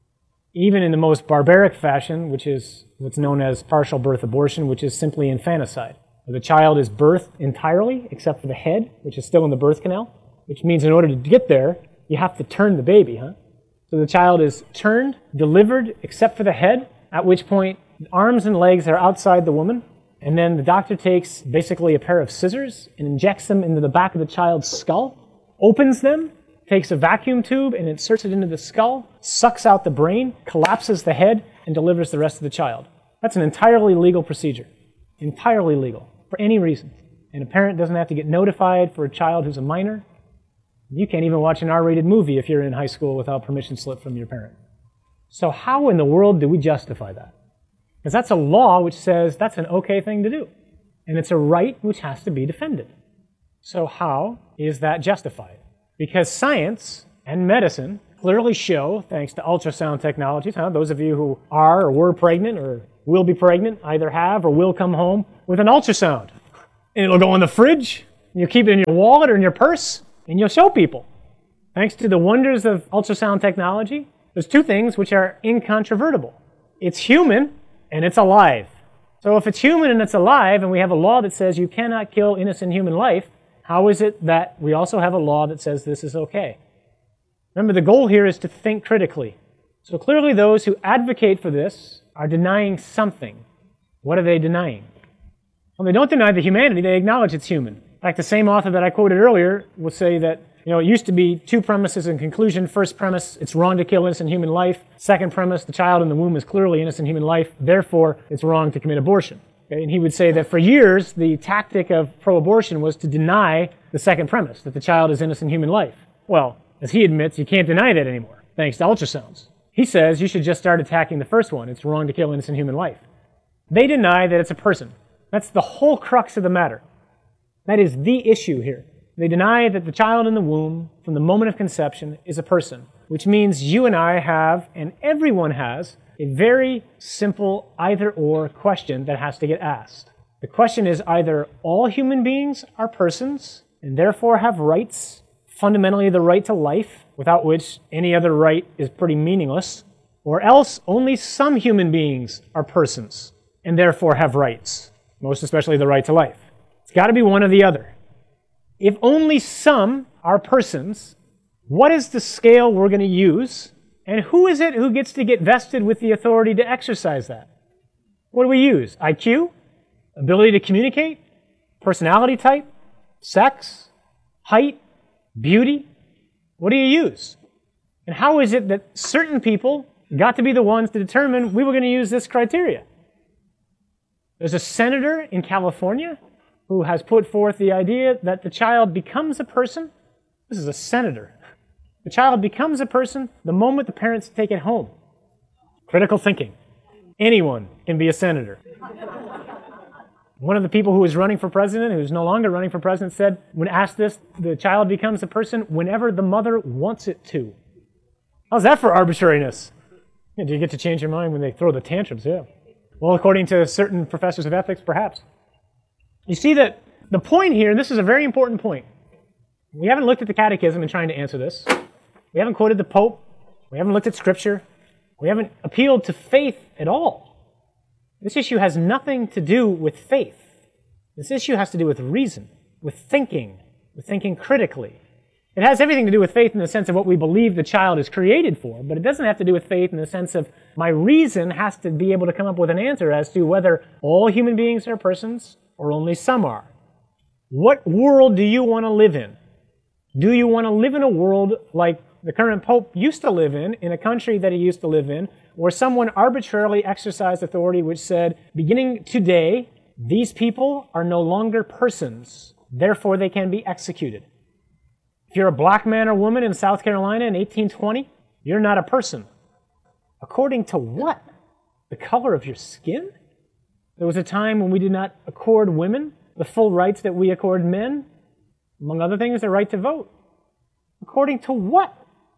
Even in the most barbaric fashion, which is what's known as partial birth abortion, which is simply infanticide. The child is birthed entirely, except for the head, which is still in the birth canal, which means in order to get there, you have to turn the baby, huh? So the child is turned, delivered, except for the head, at which point the arms and legs are outside the woman, and then the doctor takes basically a pair of scissors and injects them into the back of the child's skull, opens them, takes a vacuum tube and inserts it into the skull, sucks out the brain, collapses the head, and delivers the rest of the child. That's an entirely legal procedure. Entirely legal, for any reason. And a parent doesn't have to get notified for a child who's a minor. You can't even watch an R-rated movie if you're in high school without permission slip from your parent. So how in the world do we justify that? Because that's a law which says that's an okay thing to do. And it's a right which has to be defended. So how is that justified? Because science and medicine clearly show, thanks to ultrasound technologies, huh, those of you who are or were pregnant or will be pregnant either have or will come home with an ultrasound. And it'll go in the fridge, and you'll keep it in your wallet or in your purse, and you'll show people. Thanks to the wonders of ultrasound technology, there's two things which are incontrovertible. It's human, and it's alive. So if it's human and it's alive, and we have a law that says you cannot kill innocent human life, how is it that we also have a law that says this is okay? Remember, the goal here is to think critically. So clearly those who advocate for this are denying something. What are they denying? Well, they don't deny the humanity, they acknowledge it's human. In fact, the same author that I quoted earlier will say that, you know, it used to be two premises in conclusion. First premise, it's wrong to kill innocent human life. Second premise, the child in the womb is clearly innocent human life, therefore it's wrong to commit abortion. Okay? And he would say that for years, the tactic of pro-abortion was to deny the second premise, that the child is innocent human life. Well, as he admits, you can't deny that anymore, thanks to ultrasounds. He says you should just start attacking the first one. It's wrong to kill innocent human life. They deny that it's a person. That's the whole crux of the matter. That is the issue here. They deny that the child in the womb, from the moment of conception, is a person, which means you and I have, and everyone has, a very simple either-or question that has to get asked. The question is either all human beings are persons and therefore have rights, fundamentally the right to life, without which any other right is pretty meaningless, or else only some human beings are persons and therefore have rights, most especially the right to life. It's got to be one or the other. If only some are persons, what is the scale we're going to use, and who is it who gets to get vested with the authority to exercise that? What do we use? I Q? Ability to communicate? Personality type? Sex? Height? Beauty? What do you use? And how is it that certain people got to be the ones to determine we were going to use this criteria? There's a senator in California who has put forth the idea that the child becomes a person. This is a senator. The child becomes a person the moment the parents take it home. Critical thinking. Anyone can be a senator. One of the people who was running for president, who's no longer running for president, said, when asked this, the child becomes a person whenever the mother wants it to. How's that for arbitrariness? Yeah, do you get to change your mind when they throw the tantrums? Yeah. Well, according to certain professors of ethics, perhaps. You see that the point here, and this is a very important point, we haven't looked at the Catechism in trying to answer this. We haven't quoted the Pope. We haven't looked at Scripture. We haven't appealed to faith at all. This issue has nothing to do with faith. This issue has to do with reason, with thinking, with thinking critically. It has everything to do with faith in the sense of what we believe the child is created for, but it doesn't have to do with faith in the sense of my reason has to be able to come up with an answer as to whether all human beings are persons or only some are. What world do you want to live in? Do you want to live in a world like the current Pope used to live in, in a country that he used to live in, where someone arbitrarily exercised authority which said, beginning today, these people are no longer persons, therefore they can be executed. If you're a black man or woman in South Carolina in eighteen twenty, you're not a person. According to what? The color of your skin? There was a time when we did not accord women the full rights that we accord men, among other things, the right to vote. According to what?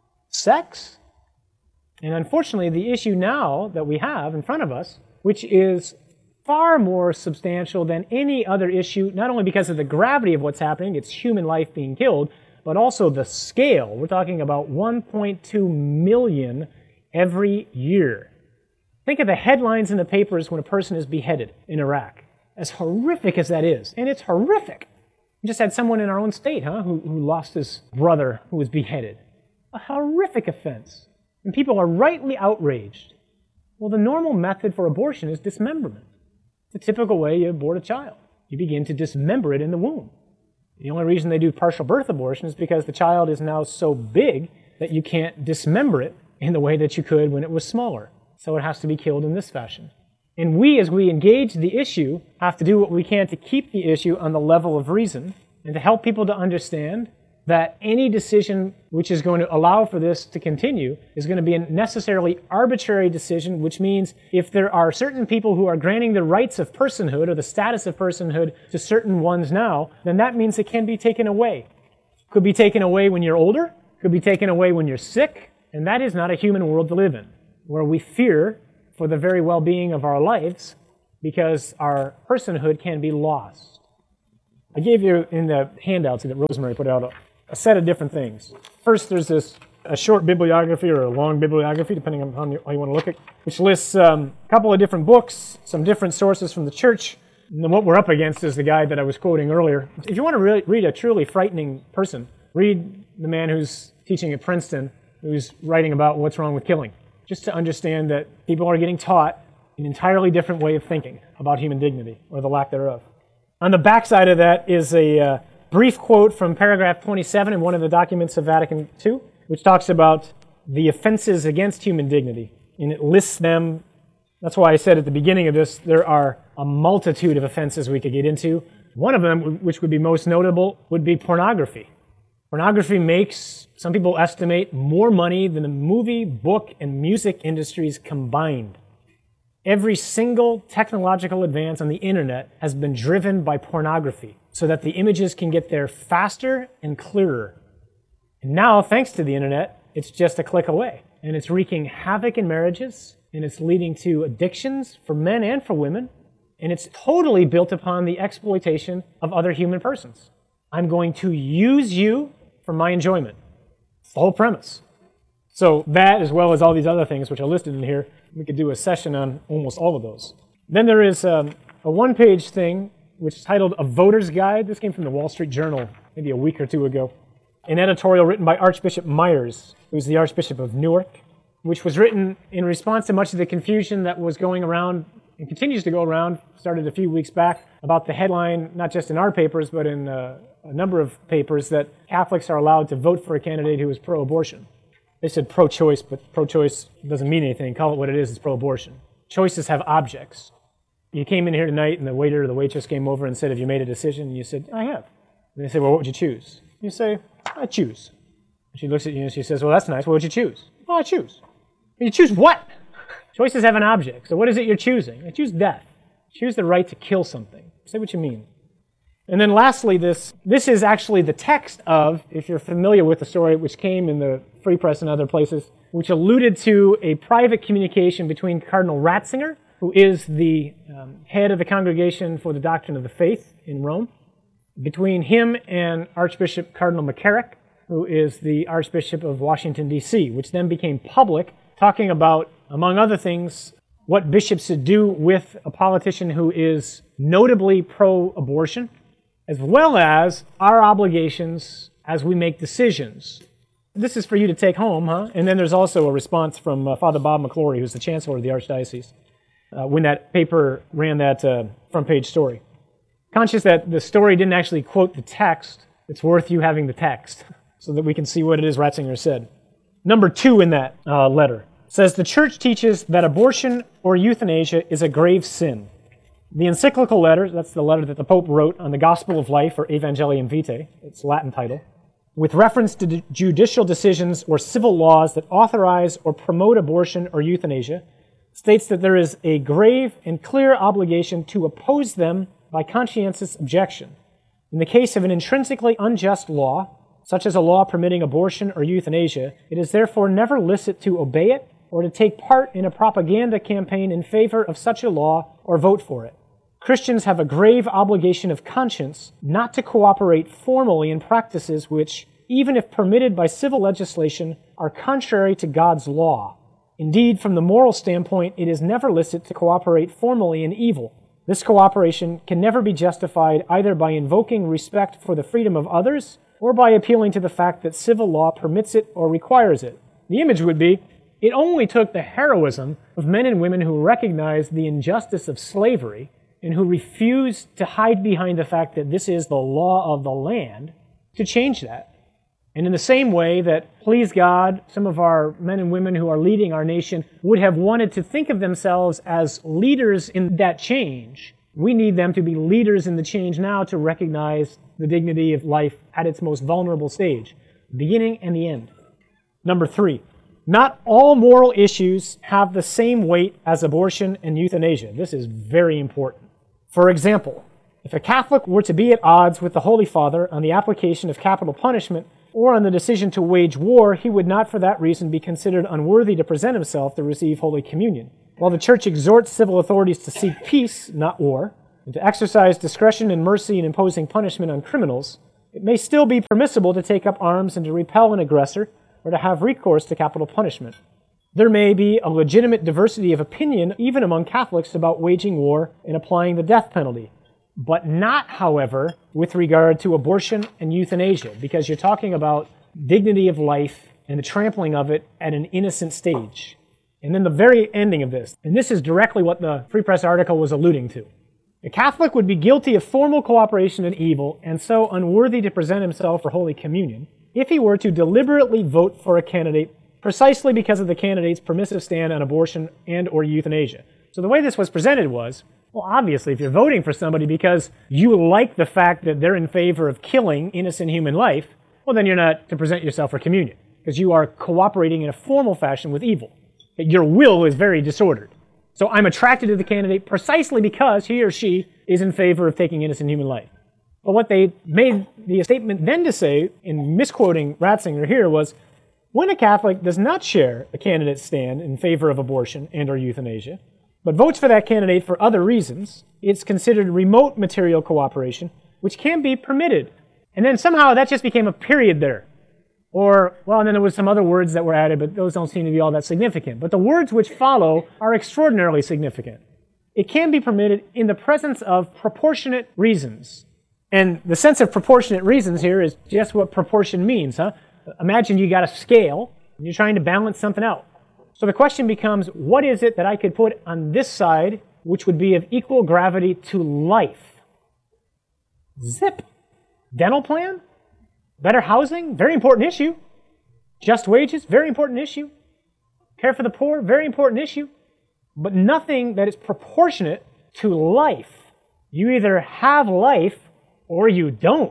Sex? And unfortunately, the issue now that we have in front of us, which is far more substantial than any other issue, not only because of the gravity of what's happening, it's human life being killed, but also the scale. We're talking about one point two million every year. Think of the headlines in the papers when a person is beheaded in Iraq. As horrific as that is, and it's horrific. We just had someone in our own state, huh, who, who lost his brother who was beheaded. A horrific offense. And people are rightly outraged. Well, the normal method for abortion is dismemberment. It's a typical way you abort a child. You begin to dismember it in the womb. The only reason they do partial birth abortion is because the child is now so big that you can't dismember it in the way that you could when it was smaller. So it has to be killed in this fashion. And we, as we engage the issue, have to do what we can to keep the issue on the level of reason and to help people to understand that any decision which is going to allow for this to continue is going to be a necessarily arbitrary decision, which means if there are certain people who are granting the rights of personhood or the status of personhood to certain ones now, then that means it can be taken away. Could be taken away when you're older, could be taken away when you're sick, And that is not a human world to live in, where we fear for the very well-being of our lives because our personhood can be lost. I gave you in the handouts that Rosemary put out a, a set of different things. First, there's this a short bibliography or a long bibliography, depending on how you want to look at it, which lists um, a couple of different books, some different sources from the church. And then what we're up against is the guy that I was quoting earlier. If you want to really read a truly frightening person, read the man who's teaching at Princeton, who's writing about what's wrong with killing, just to understand that people are getting taught an entirely different way of thinking about human dignity, or the lack thereof. On the backside of that is a uh, brief quote from paragraph twenty-seven in one of the documents of Vatican Two, which talks about the offenses against human dignity, and it lists them. That's why I said at the beginning of this, there are a multitude of offenses we could get into. One of them, which would be most notable, would be pornography. Pornography makes, some people estimate, more money than the movie, book, and music industries combined. Every single technological advance on the internet has been driven by pornography, so that the images can get there faster and clearer. And now, thanks to the internet, it's just a click away. And it's wreaking havoc in marriages, and it's leading to addictions for men and for women, and it's totally built upon the exploitation of other human persons. I'm going to use you for my enjoyment. It's the whole premise. So that, as well as all these other things which are listed in here, we could do a session on almost all of those. Then there is um, a one-page thing which is titled A Voter's Guide. This came from the Wall Street Journal maybe a week or two ago. An editorial written by Archbishop Myers, who's the Archbishop of Newark, which was written in response to much of the confusion that was going around and continues to go around, started a few weeks back, about the headline, not just in our papers, but in uh, a number of papers, that Catholics are allowed to vote for a candidate who is pro-abortion. They said pro-choice, but pro-choice doesn't mean anything. Call it what it is, it's pro-abortion. Choices have objects. You came in here tonight and the waiter or the waitress came over and said, have you made a decision? And you said, I have. And they say, well, what would you choose? You say, I choose. And she looks at you and she says, well, that's nice. What would you choose? Well, I choose. You choose what? Choices have an object. So what is it you're choosing? I choose death. Choose the right to kill something. Say what you mean. And then lastly, this this is actually the text of, if you're familiar with the story, which came in the Free Press and other places, which alluded to a private communication between Cardinal Ratzinger, who is the um, head of the Congregation for the Doctrine of the Faith in Rome, between him and Archbishop Cardinal McCarrick, who is the Archbishop of Washington, D C, which then became public, talking about, among other things, what bishops should do with a politician who is notably pro-abortion, as well as our obligations as we make decisions. This is for you to take home, huh? And then there's also a response from uh, Father Bob McClory, who's the Chancellor of the Archdiocese, uh, when that paper ran that uh, front-page story. Conscious that the story didn't actually quote the text, it's worth you having the text so that we can see what it is Ratzinger said. Number two in that uh, letter says, the Church teaches that abortion or euthanasia is a grave sin. The encyclical letter, that's the letter that the Pope wrote on the Gospel of Life, or Evangelium Vitae, its Latin title, with reference to d- judicial decisions or civil laws that authorize or promote abortion or euthanasia, states that there is a grave and clear obligation to oppose them by conscientious objection. In the case of an intrinsically unjust law, such as a law permitting abortion or euthanasia, it is therefore never licit to obey it or to take part in a propaganda campaign in favor of such a law or vote for it. Christians have a grave obligation of conscience not to cooperate formally in practices which, even if permitted by civil legislation, are contrary to God's law. Indeed, from the moral standpoint, it is never licit to cooperate formally in evil. This cooperation can never be justified either by invoking respect for the freedom of others or by appealing to the fact that civil law permits it or requires it. The image would be, it only took the heroism of men and women who recognized the injustice of slavery and who refused to hide behind the fact that this is the law of the land to change that. And in the same way that, please God, some of our men and women who are leading our nation would have wanted to think of themselves as leaders in that change, we need them to be leaders in the change now to recognize the dignity of life at its most vulnerable stage, the beginning and the end. Number three, not all moral issues have the same weight as abortion and euthanasia. This is very important. For example, if a Catholic were to be at odds with the Holy Father on the application of capital punishment or on the decision to wage war, he would not for that reason be considered unworthy to present himself to receive Holy Communion. While the Church exhorts civil authorities to seek peace, not war, and to exercise discretion and mercy in imposing punishment on criminals, it may still be permissible to take up arms and to repel an aggressor or to have recourse to capital punishment. There may be a legitimate diversity of opinion even among Catholics about waging war and applying the death penalty, but not, however, with regard to abortion and euthanasia, because you're talking about dignity of life and the trampling of it at an innocent stage. And then the very ending of this, and this is directly what the Free Press article was alluding to. A Catholic would be guilty of formal cooperation in evil and so unworthy to present himself for Holy Communion if he were to deliberately vote for a candidate precisely because of the candidate's permissive stand on abortion and or euthanasia. So the way this was presented was, well, obviously, if you're voting for somebody because you like the fact that they're in favor of killing innocent human life, well, then you're not to present yourself for communion, because you are cooperating in a formal fashion with evil. Your will is very disordered. So I'm attracted to the candidate precisely because he or she is in favor of taking innocent human life. But what they made the statement then to say, in misquoting Ratzinger here, was, when a Catholic does not share a candidate's stand in favor of abortion and or euthanasia, but votes for that candidate for other reasons, it's considered remote material cooperation, which can be permitted. And then somehow that just became a period there. Or, well, and then there was some other words that were added, but those don't seem to be all that significant. But the words which follow are extraordinarily significant. It can be permitted in the presence of proportionate reasons. And the sense of proportionate reasons here is just what proportion means, huh? Imagine you got a scale, and you're trying to balance something out. So the question becomes, what is it that I could put on this side which would be of equal gravity to life? Zip. Dental plan? Better housing? Very important issue. Just wages? Very important issue. Care for the poor? Very important issue. But nothing that is proportionate to life. You either have life or you don't.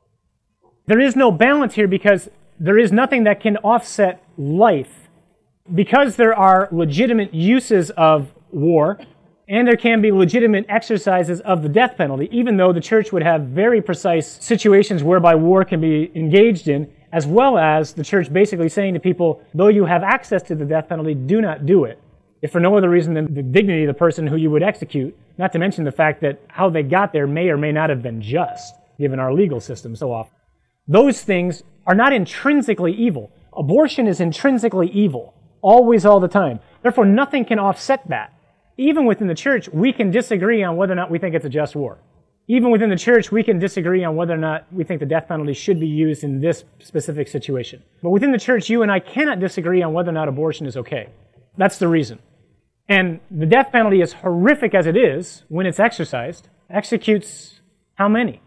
There is no balance here because there is nothing that can offset life. Because there are legitimate uses of war, and there can be legitimate exercises of the death penalty, even though the Church would have very precise situations whereby war can be engaged in, as well as the Church basically saying to people, though you have access to the death penalty, do not do it, if for no other reason than the dignity of the person who you would execute, not to mention the fact that how they got there may or may not have been just, given our legal system so often. Those things are not intrinsically evil. Abortion is intrinsically evil. Always, all the time. Therefore, nothing can offset that. Even within the Church, we can disagree on whether or not we think it's a just war. Even within the Church, we can disagree on whether or not we think the death penalty should be used in this specific situation. But within the Church, you and I cannot disagree on whether or not abortion is okay. That's the reason. And the death penalty, as horrific as it is when it's exercised, executes how many?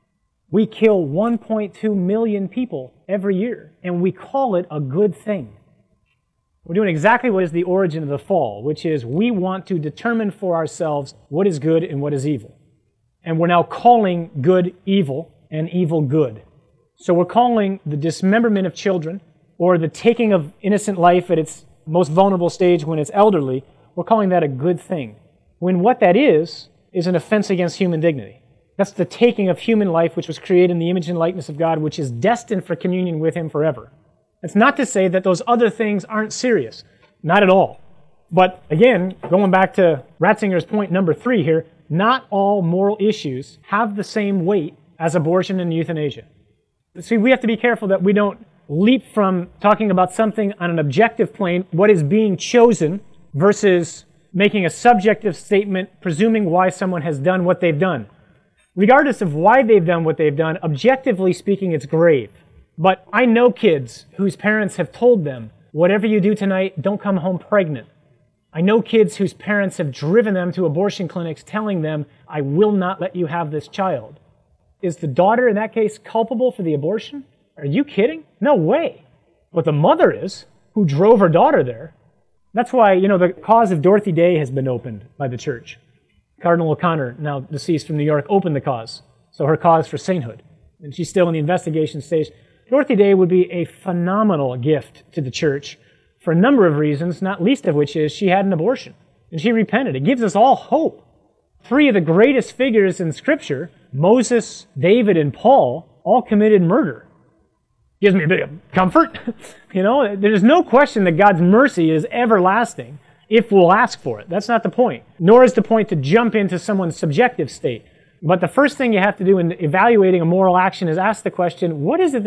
We kill one point two million people every year, and we call it a good thing. We're doing exactly what is the origin of the fall, which is we want to determine for ourselves what is good and what is evil. And we're now calling good evil and evil good. So we're calling the dismemberment of children or the taking of innocent life at its most vulnerable stage when it's elderly, we're calling that a good thing. When what that is, is an offense against human dignity. That's the taking of human life which was created in the image and likeness of God, which is destined for communion with Him forever. It's not to say that those other things aren't serious. Not at all. But again, going back to Ratzinger's point number three here, not all moral issues have the same weight as abortion and euthanasia. See, we have to be careful that we don't leap from talking about something on an objective plane, what is being chosen, versus making a subjective statement, presuming why someone has done what they've done. Regardless of why they've done what they've done, objectively speaking, it's grave. But I know kids whose parents have told them, whatever you do tonight, don't come home pregnant. I know kids whose parents have driven them to abortion clinics telling them, I will not let you have this child. Is the daughter, in that case, culpable for the abortion? Are you kidding? No way. But the mother is, who drove her daughter there. That's why, you know, the cause of Dorothy Day has been opened by the Church. Cardinal O'Connor, now deceased from New York, opened the cause. So her cause for sainthood. And she's still in the investigation stage. Dorothy Day would be a phenomenal gift to the Church for a number of reasons, not least of which is she had an abortion. And she repented. It gives us all hope. Three of the greatest figures in Scripture, Moses, David, and Paul, all committed murder. gives me a bit of comfort. You know, there's no question that God's mercy is everlasting if we'll ask for it. That's not the point. Nor is the point to jump into someone's subjective state. But the first thing you have to do in evaluating a moral action is ask the question, what is it